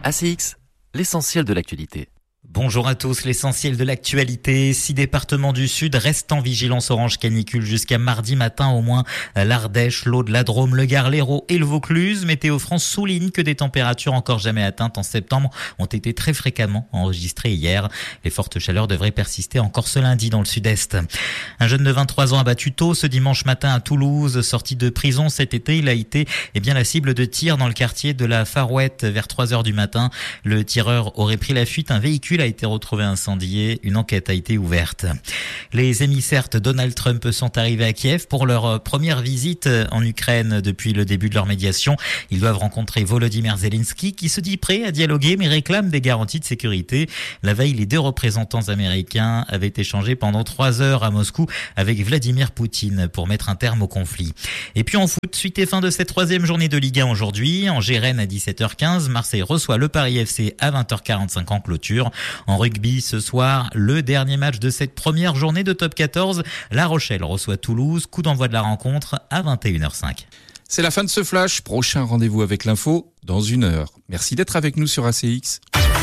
ACX, l'essentiel de l'actualité. Bonjour à tous, l'essentiel de l'actualité. 6 départements du Sud restent en vigilance orange canicule jusqu'à mardi matin au moins. L'Ardèche, l'Aude, la Drôme, le Gard, l'Hérault et le Vaucluse. Météo France souligne que des températures encore jamais atteintes en septembre ont été très fréquemment enregistrées hier. Les fortes chaleurs devraient persister encore ce lundi dans le sud-est. Un jeune de 23 ans abattu tôt ce dimanche matin à Toulouse. Sorti de prison cet été, il a été la cible de tir dans le quartier de la Farouette vers 3h du matin. Le tireur aurait pris la fuite. Un véhicule a été retrouvé incendié. Une enquête a été ouverte. Les émissaires de Donald Trump sont arrivés à Kiev pour leur première visite en Ukraine depuis le début de leur médiation. Ils doivent rencontrer Volodymyr Zelensky qui se dit prêt à dialoguer mais réclame des garanties de sécurité. La veille, les deux représentants américains avaient échangé pendant 3 heures à Moscou avec Vladimir Poutine pour mettre un terme au conflit. Et puis en foot, suite et fin de cette 3e journée de Ligue 1 aujourd'hui. En Gérène à 17h15, Marseille reçoit le Paris FC à 20h45 en clôture. En rugby, ce soir, le dernier match de cette première journée de Top 14. La Rochelle reçoit Toulouse. Coup d'envoi de la rencontre à 21h05. C'est la fin de ce flash. Prochain rendez-vous avec l'info dans 1 heure. Merci d'être avec nous sur ACX.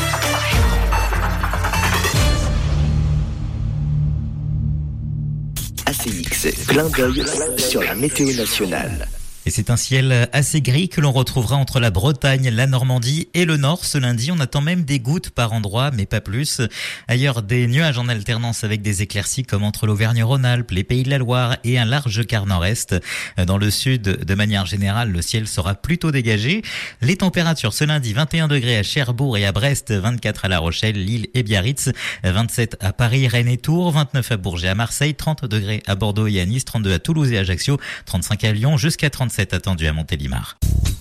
ACX, clin d'œil sur la météo nationale. Et c'est un ciel assez gris que l'on retrouvera entre la Bretagne, la Normandie et le Nord ce lundi. On attend même des gouttes par endroits, mais pas plus. Ailleurs, des nuages en alternance avec des éclaircies comme entre l'Auvergne-Rhône-Alpes, les Pays de la Loire et un large quart nord-est. Dans le sud, de manière générale, le ciel sera plutôt dégagé. Les températures ce lundi, 21 degrés à Cherbourg et à Brest, 24 à La Rochelle, Lille et Biarritz, 27 à Paris, Rennes et Tours, 29 à Bourges et à Marseille, 30 degrés à Bordeaux et à Nice, 32 à Toulouse et à Ajaccio, 35 à Lyon, jusqu'à 37 attendu à Montélimar.